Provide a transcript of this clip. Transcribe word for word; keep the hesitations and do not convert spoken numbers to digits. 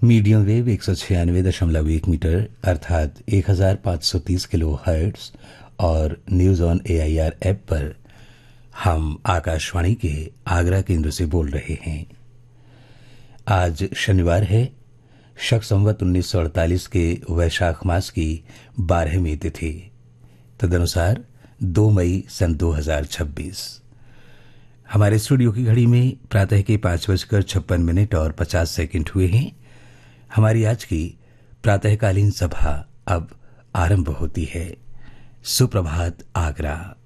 Medium wave एक सौ छियानवे दशमलव एक मीटर अर्थात एक हजार पाँच सौ तीस किलो हर्ट्ज और न्यूज ऑन एआईआर ऐप पर हम आकाशवाणी के आगरा केंद्र से बोल रहे हैं। आज शनिवार है, शक संवत उन्नीस सौ अड़तालीस के वैशाख मास की बारहवीं तिथि, तदनुसार दो मई सन दो हजार छब्बीस। हमारे स्टूडियो की घड़ी में प्रातः के पांच बजकर छप्पन मिनट और पचास सेकंड हुए हैं। हमारी आज की प्रातःकालीन सभा अब आरंभ होती है। सुप्रभात आगरा।